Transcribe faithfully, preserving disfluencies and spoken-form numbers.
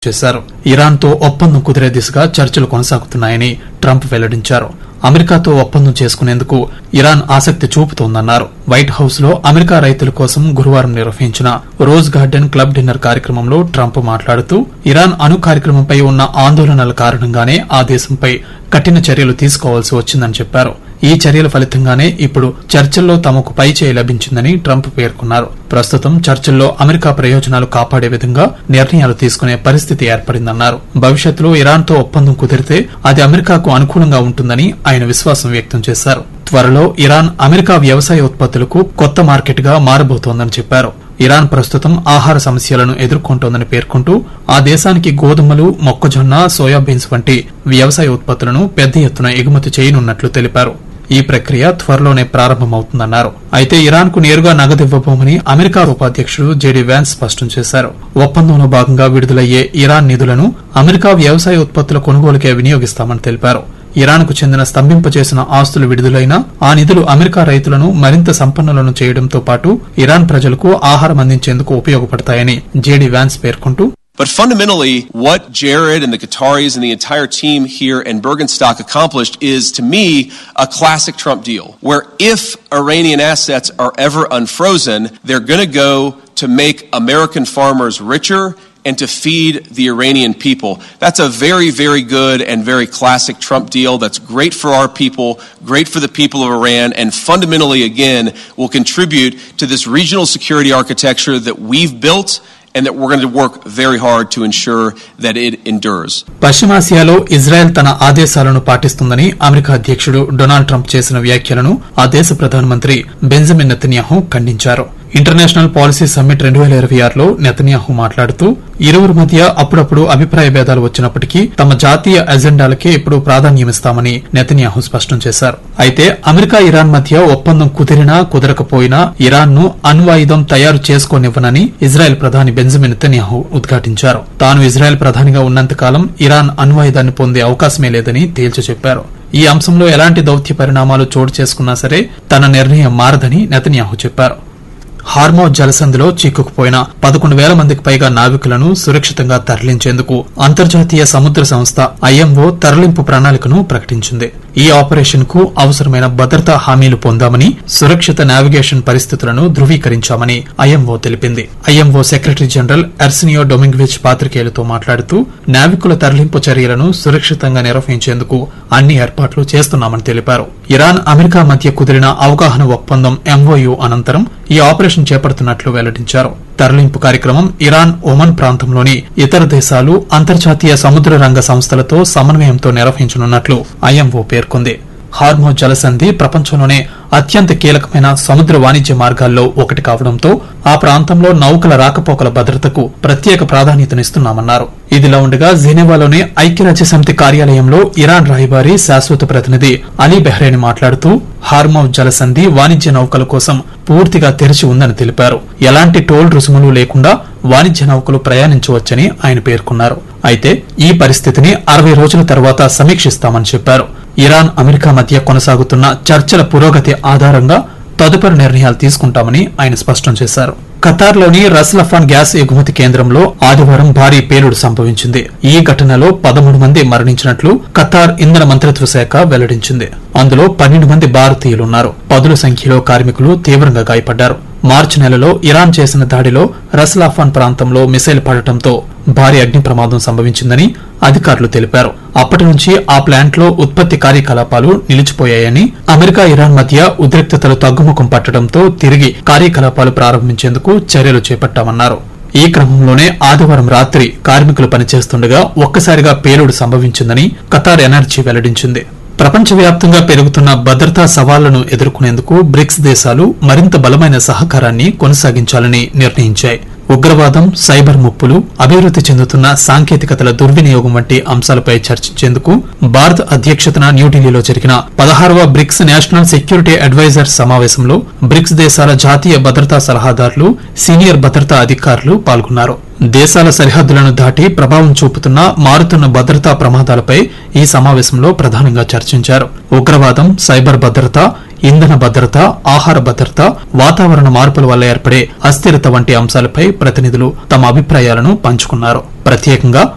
చేశారు. ఇరాన్తో ఒప్పందం కుదిరే దిశగా చర్చలు కొనసాగుతున్నాయని ట్రంప్ వెల్లడించారు. అమెరికాతో ఒప్పందం చేసుకునేందుకు ఇరాన్ ఆసక్తి చూపుతోందన్నారు. వైట్ హౌస్ లో అమెరికా రైతుల కోసం గురువారం నిర్వహించిన రోజ్ గార్డెన్ క్లబ్ డిన్నర్ కార్యక్రమంలో ట్రంప్ మాట్లాడుతూ ఇరాన్ అణు కార్యక్రమంపై ఉన్న ఆందోళనల కారణంగానే ఆ దేశంపై కఠిన చర్యలు తీసుకోవాల్సి వచ్చిందని చెప్పారు. ఈ చర్యల ఫలితంగానే ఇప్పుడు చర్చల్లో తమకు పైచేయి లభించిందని ట్రంప్ పేర్కొన్నారు. ప్రస్తుతం చర్చల్లో అమెరికా ప్రయోజనాలు కాపాడే విధంగా నిర్ణయాలు తీసుకునే పరిస్థితి ఏర్పడిందన్నారు. భవిష్యత్తులో ఇరాన్తో ఒప్పందం కుదిరితే అది అమెరికాకు అనుకూలంగా ఉంటుందని ఆయన విశ్వాసం వ్యక్తం చేశారు. త్వరలో ఇరాన్ అమెరికా వ్యవసాయ ఉత్పత్తులకు కొత్త మార్కెట్ గా మారబోతోందని చెప్పారు. ఇరాన్ ప్రస్తుతం ఆహార సమస్యలను ఎదుర్కొంటోందని పేర్కొంటూ ఆ దేశానికి గోధుమలు, మొక్కజొన్న, సోయాబీన్స్ వంటి వ్యవసాయ ఉత్పత్తులను పెద్ద ఎత్తున ఎగుమతి చేయనున్నట్లు తెలిపారు. ఈ ప్రక్రియ త్వరలోనే ప్రారంభమవుతుందన్నారు. అయితే ఇరాన్ కు నేరుగా నగదివ్వబోమని అమెరికా ఉపాధ్యకుడు జేడీ వ్యాన్స్ స్పష్టం చేశారు. ఒప్పందంలో భాగంగా విడుదలయ్యే ఇరాన్ నిధులను అమెరికా వ్యవసాయ ఉత్పత్తుల కొనుగోలుకే వినియోగిస్తామని తెలిపారు. ఇరాన్ కు చెందిన స్తంభింపచేసిన ఆస్తులు విడుదలైనా ఆ నిధులు అమెరికా రైతులను మరింత సంపన్నులను చేయడంతో పాటు ఇరాన్ ప్రజలకు ఆహారం అందించేందుకు ఉపయోగపడతాయని జేడీ వ్యాన్స్ పేర్కొంటూ, But fundamentally, what Jared and the Qataris and the entire team here in Bergenstock accomplished is, to me, a classic Trump deal, where if Iranian assets are ever unfrozen, they're going to go to make American farmers richer and to feed the Iranian people. That's a very, very good and very classic Trump deal that's great for our people, great for the people of Iran, and fundamentally, again, will contribute to this regional security architecture that we've built and that we're going to work very hard to ensure that it endures. పశ్చిమాసియాలో Israel తన ఆదేశాలను పాటిస్తుందని America అధ్యక్షుడు Donald Trump చేసిన వ్యాఖ్యలను ఆ దేశ ప్రధానమంత్రి Benjamin Netanyahu ఖండించారు. ఇంటర్నేషనల్ పాలసీ సమ్మిట్ రెండు వేల ఇరవై ఆరులో నెతన్యాహు మాట్లాడుతూ ఇరువురి మధ్య అప్పుడప్పుడు అభిప్రాయ భేదాలు వచ్చినప్పటికీ తమ జాతీయ ఎజెండాలకే ఇప్పుడు ప్రాధాన్యమిస్తామని నెతన్యాహు స్పష్టం చేశారు. అయితే అమెరికా ఇరాన్ మధ్య ఒప్పందం కుదిరినా కుదరకపోయినా ఇరాన్ ను అణ్వాయుధం తయారు చేసుకోనివ్వనని ఇజ్రాయెల్ ప్రధాని బెంజమిన్ నెతన్యాహు ఉద్ఘాటించారు. తాను ఇజ్రాయెల్ ప్రధానిగా ఉన్నంతకాలం ఇరాన్ అణ్వాయుధాన్ని పొందే అవకాశమే లేదని తేల్చి చెప్పారు. ఈ అంశంలో ఎలాంటి దౌత్య పరిణామాలు చోటు చేసుకున్నా సరే తన నిర్ణయం మారదని నెతన్యాహు చెప్పారు. హార్మోజ్ జలసంధిలో చిక్కుకుపోయిన పదకొండు వేల మందికి పైగా నావికులను సురక్షితంగా తరలించేందుకు అంతర్జాతీయ సముద్ర సంస్థ ఐఎంఓ తరలింపు ప్రణాళికను ప్రకటించింది. ఈ ఆపరేషన్ కు అవసరమైన భద్రతా హామీలు పొందామని, సురక్షిత నావిగేషన్ పరిస్థితులను ధృవీకరించామని ఐఎంఓ తెలిపింది. ఐఎంఓ సెక్రటరీ జనరల్ ఎర్సినియో డొమింగ్విచ్ పాత్రికేయులతో మాట్లాడుతూ నావికుల తరలింపు చర్యలను సురక్షితంగా నిర్వహించేందుకు అన్ని ఏర్పాట్లు చేస్తున్నామని తెలిపారు. ఇరాన్ అమెరికా మధ్య కుదిరిన అవగాహన ఒప్పందం ఎంఓయూ అనంతరం ఈ ఆపరేషన్ చేపడుతున్నట్లు వెల్లడించారు. తరలింపు కార్యక్రమం ఇరాన్, ఒమన్ ప్రాంతంలోని ఇతర దేశాలు, అంతర్జాతీయ సముద్ర రంగ సంస్థలతో సమన్వయంతో నిర్వహించనున్నట్లు ఐఎంఓ పేర్కొంది. హార్మోజ్ జలసంధి ప్రపంచంలోనే అత్యంత కీలకమైన సముద్ర వాణిజ్య మార్గాల్లో ఒకటి కావడంతో ఆ ప్రాంతంలో నౌకల రాకపోకల భద్రతకు ప్రత్యేక ప్రాధాన్యతనిస్తున్నామన్నారు. ఇదిలా ఉండగా జెనీవాలోని ఐక్యరాజ్యసమితి కార్యాలయంలో ఇరాన్ రాయబారి శాశ్వత ప్రతినిధి అలీ బెహ్రేని మాట్లాడుతూ హార్మోజ్ జలసంధి వాణిజ్య నౌకల కోసం పూర్తిగా తెరిచి ఉందని తెలిపారు. ఎలాంటి టోల్ రుసుములు లేకుండా వాణిజ్య నౌకలు ప్రయాణించవచ్చని ఆయన పేర్కొన్నారు. అయితే ఈ పరిస్థితిని అరవై రోజుల తర్వాత సమీక్షిస్తామని చెప్పారు. ఇరాన్, అమెరికా మధ్య కొనసాగుతున్న చర్చల పురోగతి ఆధారంగా తదుపరి నిర్ణయాలు తీసుకుంటామని ఆయన స్పష్టం చేశారు. ఖతార్లోని రస్లఫాన్ గ్యాస్ ఎగుమతి కేంద్రంలో ఆదివారం భారీ పేలుడు సంభవించింది. ఈ ఘటనలో పదమూడు మంది మరణించినట్లు ఖతార్ ఇంధన మంత్రిత్వ శాఖ వెల్లడించింది. అందులో పన్నెండు మంది భారతీయులున్నారు. పదుల సంఖ్యలో కార్మికులు తీవ్రంగా గాయపడ్డారు. మార్చి నెలలో ఇరాన్ చేసిన దాడిలో రస్లాఫాన్ ప్రాంతంలో మిసైల్ పడటంతో భారీ అగ్ని ప్రమాదం సంభవించిందని అధికారులు తెలిపారు. అప్పటి నుంచి ఆ ప్లాంట్లో ఉత్పత్తి కార్యకలాపాలు నిలిచిపోయాయని, అమెరికా ఇరాన్ మధ్య ఉద్రిక్తతలు తగ్గుముఖం పట్టడంతో తిరిగి కార్యకలాపాలు ప్రారంభించేందుకు చర్యలు చేపట్టామన్నారు. ఈ క్రమంలోనే ఆదివారం రాత్రి కార్మికులు పనిచేస్తుండగా ఒక్కసారిగా పేలుడు సంభవించిందని ఖతార్ ఎనర్జీ వెల్లడించింది. ప్రపంచవ్యాప్తంగా పెరుగుతున్న భద్రతా సవాళ్లను ఎదుర్కొనేందుకు బ్రిక్స్ దేశాలు మరింత బలమైన సహకారాన్ని కొనసాగించాలని నిర్ణయించాయి. ఉగ్రవాదం, సైబర్ ముప్పులు, అభివృద్ది చెందుతున్న సాంకేతికతల దుర్వినియోగం వంటి అంశాలపై చర్చించేందుకు భారత్ అధ్యక్షతన న్యూఢిల్లీలో జరిగిన పదహారవ బ్రిక్స్ నేషనల్ సెక్యూరిటీ అడ్వైజర్ సమావేశంలో బ్రిక్స్ దేశాల జాతీయ భద్రతా సలహాదారులు, సీనియర్ భద్రతా అధికారులు పాల్గొన్నారు. దేశాల సరిహద్దులను దాటి ప్రభావం చూపుతున్న మారుతున్న భద్రతా ప్రమాదాలపై ఈ సమావేశంలో ప్రధానంగా చర్చించారు. ఉగ్రవాదం, సైబర్ భద్రత, ఇంధన భద్రత, ఆహార భద్రత, వాతావరణ మార్పుల వల్ల ఏర్పడే అస్థిరత వంటి అంశాలపై ప్రతినిధులు తమ అభిప్రాయాలను పంచుకున్నారు. ప్రత్యేకంగా